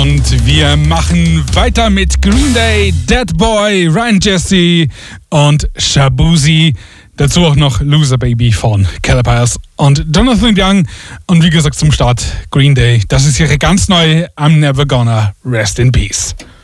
Und wir machen weiter mit Green Day, Dead Boy, Ryan Jesse und Shabuzi. Dazu auch noch Loser Baby von Calipers und Jonathan Young. Und wie gesagt zum Start Green Day. Das ist ihre ganz neue I'm Never Gonna Rest in Peace.